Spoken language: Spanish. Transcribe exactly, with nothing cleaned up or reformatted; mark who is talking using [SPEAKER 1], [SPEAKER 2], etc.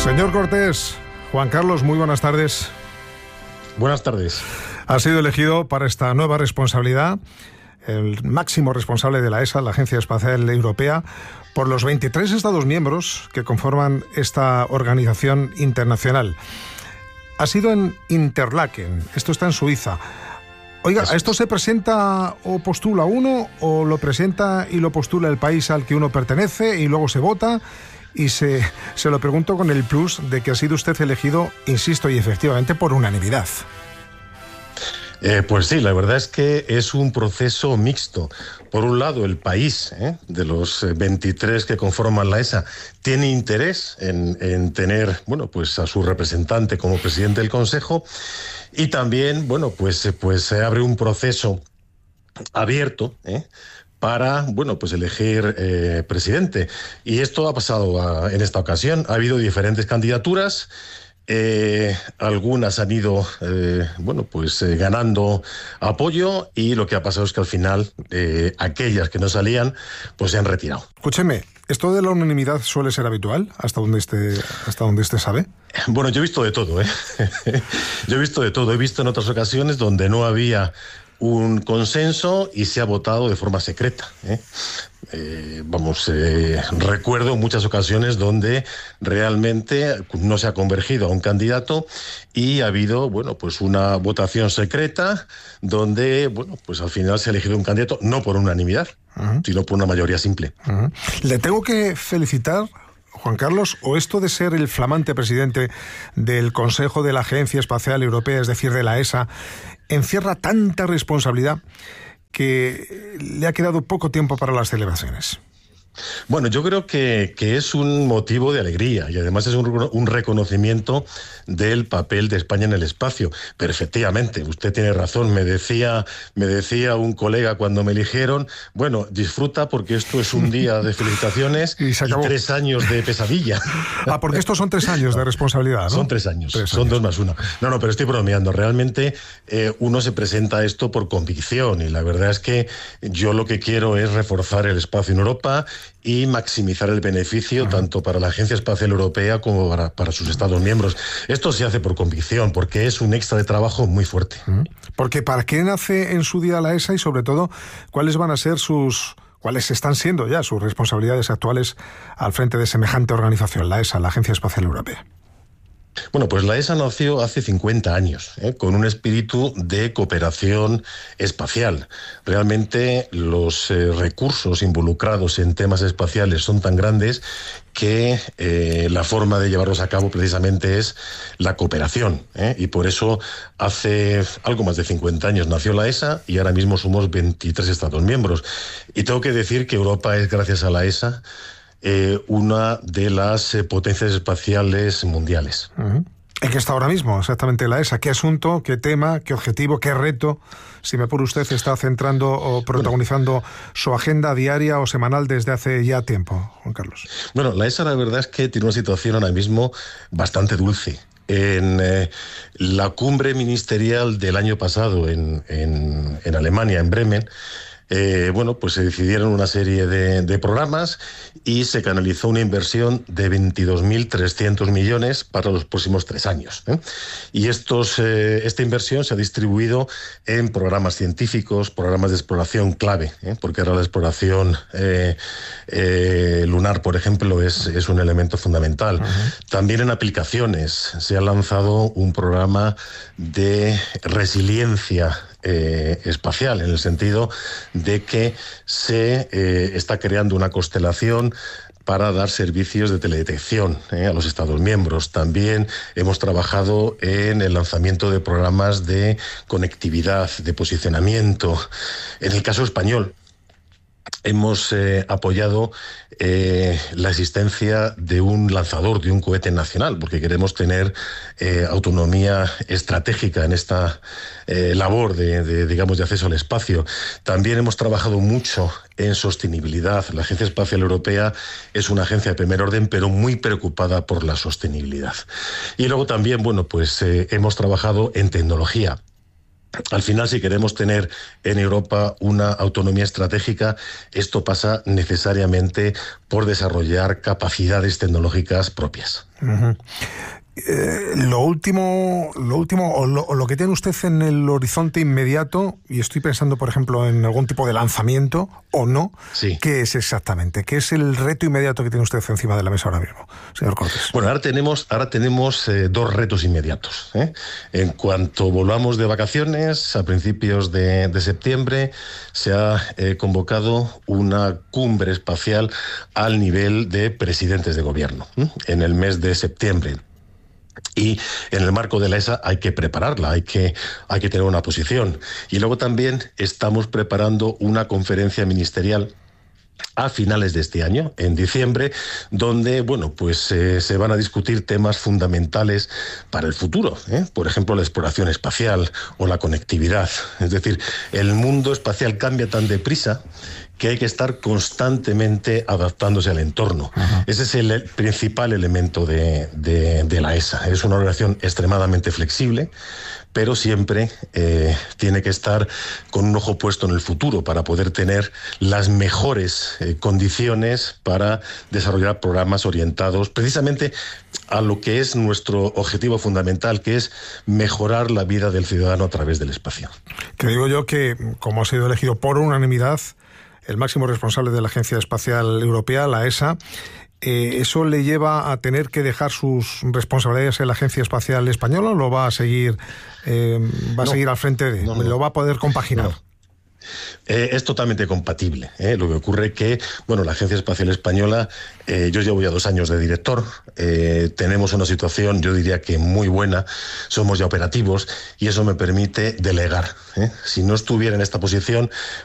[SPEAKER 1] Señor Cortés, Juan Carlos, muy buenas tardes.
[SPEAKER 2] Buenas tardes.
[SPEAKER 1] Ha sido elegido para esta nueva responsabilidad el máximo responsable de la E S A, la Agencia Espacial Europea, por los veintitrés Estados miembros que conforman esta organización internacional. Ha sido en Interlaken, esto está en Suiza. Oiga, ¿a esto se presenta o postula uno, o lo presenta y lo postula el país al que uno pertenece y luego se vota? Y se, se lo pregunto con el plus de que ha sido usted elegido, insisto, y efectivamente por unanimidad.
[SPEAKER 2] Eh, pues sí, la verdad es que es un proceso mixto. Por un lado, el país, ¿eh? de los veintitrés que conforman la E S A, tiene interés en, en tener, bueno, pues a su representante como presidente del Consejo, y también, bueno, pues, pues se abre un proceso abierto, ¿eh? para, bueno, pues elegir eh, presidente. Y esto ha pasado a, en esta ocasión. Ha habido diferentes candidaturas. Eh, algunas han ido, eh, bueno, pues eh, ganando apoyo, y lo que ha pasado es que al final eh, aquellas que no salían, pues se han retirado.
[SPEAKER 1] Escúcheme, ¿esto de la unanimidad suele ser habitual hasta donde esté, hasta donde usted sabe?
[SPEAKER 2] Bueno, yo he visto de todo, ¿eh? Yo he visto de todo. He visto en otras ocasiones donde no había un consenso y se ha votado de forma secreta, ¿eh? Eh, vamos, eh, recuerdo muchas ocasiones donde realmente no se ha convergido a un candidato y ha habido, bueno, pues una votación secreta donde, bueno, pues al final se ha elegido un candidato no por unanimidad, uh-huh. sino por una mayoría simple.
[SPEAKER 1] Uh-huh. Le tengo que felicitar, Juan Carlos, o esto de ser el flamante presidente del Consejo de la Agencia Espacial Europea, es decir, de la E S A, encierra tanta responsabilidad que le ha quedado poco tiempo para las celebraciones.
[SPEAKER 2] Bueno, yo creo que, que es un motivo de alegría, y además es un, un reconocimiento del papel de España en el espacio. Pero efectivamente, usted tiene razón. Me decía, me decía un colega cuando me eligieron, bueno, disfruta porque esto es un día de felicitaciones y, y tres años de pesadilla.
[SPEAKER 1] Ah, porque estos son tres años de responsabilidad, ¿no?
[SPEAKER 2] Son tres años,
[SPEAKER 1] tres
[SPEAKER 2] son
[SPEAKER 1] años.
[SPEAKER 2] dos más uno. No, no, pero estoy bromeando. Realmente eh, uno se presenta a esto por convicción, y la verdad es que yo lo que quiero es reforzar el espacio en Europa y maximizar el beneficio, uh-huh. tanto para la Agencia Espacial Europea como para, para sus Estados miembros. Esto se hace por convicción, porque es un extra de trabajo muy fuerte.
[SPEAKER 1] Uh-huh. Porque ¿para qué nace en su día la E S A? Y sobre todo, ¿cuáles van a ser sus, cuáles están siendo ya sus responsabilidades actuales al frente de semejante organización, la E S A, la Agencia Espacial Europea?
[SPEAKER 2] Bueno, pues la E S A nació hace cincuenta años, ¿eh? con un espíritu de cooperación espacial. Realmente los eh, recursos involucrados en temas espaciales son tan grandes que eh, la forma de llevarlos a cabo precisamente es la cooperación, ¿eh? y por eso hace algo más de cincuenta años nació la E S A, y ahora mismo somos veintitrés Estados miembros. Y tengo que decir que Europa es, gracias a la E S A, Eh, una de las eh, potencias espaciales mundiales.
[SPEAKER 1] Uh-huh. ¿En qué está ahora mismo exactamente la E S A? ¿Qué asunto, qué tema, qué objetivo, qué reto, si me apura usted, está centrando o protagonizando bueno. su agenda diaria o semanal desde hace ya tiempo, Juan Carlos?
[SPEAKER 2] Bueno, la E S A la verdad es que tiene una situación ahora mismo bastante dulce. En eh, la cumbre ministerial del año pasado en, en, en Alemania, en Bremen, Eh, bueno, pues se decidieron una serie de, de programas y se canalizó una inversión de veintidós mil trescientos millones para los próximos tres años. ¿eh? Y estos, eh, esta inversión se ha distribuido en programas científicos, programas de exploración clave, ¿eh? porque ahora la exploración eh, eh, lunar, por ejemplo, es, es un elemento fundamental. Uh-huh. También en aplicaciones se ha lanzado un programa de resiliencia Eh, espacial, en el sentido de que se eh, está creando una constelación para dar servicios de teledetección eh, a los Estados miembros. También hemos trabajado en el lanzamiento de programas de conectividad, de posicionamiento. En el caso español, hemos eh, apoyado eh, la existencia de un lanzador, de un cohete nacional, porque queremos tener eh, autonomía estratégica en esta eh, labor de, de, digamos, de acceso al espacio. También hemos trabajado mucho en sostenibilidad. La Agencia Espacial Europea es una agencia de primer orden, pero muy preocupada por la sostenibilidad. Y luego también, bueno, pues eh, hemos trabajado en tecnología. Al final, si queremos tener en Europa una autonomía estratégica, esto pasa necesariamente por desarrollar capacidades tecnológicas propias.
[SPEAKER 1] Uh-huh. Eh, lo último, lo último o lo, o lo que tiene usted en el horizonte inmediato, y estoy pensando, por ejemplo, en algún tipo de lanzamiento o no,
[SPEAKER 2] sí.
[SPEAKER 1] ¿Qué es exactamente? ¿Qué es el reto inmediato que tiene usted encima de la mesa ahora mismo, señor Cortés?
[SPEAKER 2] Bueno, ahora tenemos, ahora tenemos eh, dos retos inmediatos, ¿eh? En cuanto volvamos de vacaciones, a principios de, de septiembre, se ha eh, convocado una cumbre espacial al nivel de presidentes de gobierno, ¿eh? En el mes de septiembre. Y en el marco de la E S A hay que prepararla, hay que, hay que tener una posición. Y luego también estamos preparando una conferencia ministerial a finales de este año, en diciembre, donde, bueno, pues eh, se van a discutir temas fundamentales para el futuro, ¿eh? Por ejemplo, la exploración espacial o la conectividad. Es decir, el mundo espacial cambia tan deprisa que hay que estar constantemente adaptándose al entorno. Ajá. Ese es el principal elemento de, de, de la E S A. Es una organización extremadamente flexible, pero siempre eh, tiene que estar con un ojo puesto en el futuro para poder tener las mejores eh, condiciones para desarrollar programas orientados precisamente a lo que es nuestro objetivo fundamental, que es mejorar la vida del ciudadano a través del espacio.
[SPEAKER 1] Que digo yo que, como ha sido elegido por unanimidad el máximo responsable de la Agencia Espacial Europea, la E S A, eh, ¿eso le lleva a tener que dejar sus responsabilidades en la Agencia Espacial Española o lo va a seguir, eh, va a no, seguir al frente de? No, no, ¿Lo va a poder compaginar?
[SPEAKER 2] No. Eh, es totalmente compatible. ¿eh? Lo que ocurre que, bueno, la Agencia Espacial Española, eh, yo llevo ya dos años de director, eh, tenemos una situación, yo diría que muy buena, somos ya operativos y eso me permite delegar. ¿eh? Si no estuviera en esta posición,